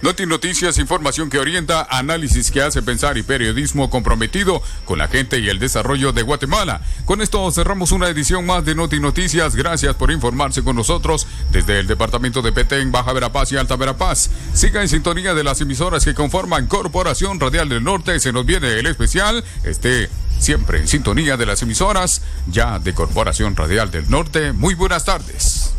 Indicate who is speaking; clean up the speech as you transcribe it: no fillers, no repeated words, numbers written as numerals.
Speaker 1: Noti Noticias, información que orienta, análisis que hace pensar y periodismo comprometido con la gente y el desarrollo de Guatemala. Con esto cerramos una edición más de Noti Noticias. Gracias por informarse con nosotros desde el departamento de Petén, Baja Verapaz y Alta Verapaz. Siga en sintonía de las emisoras que conforman Corporación Radial del Norte. Se nos viene el especial. Siempre en sintonía de las emisoras ya de Corporación Radial del Norte. Muy buenas tardes.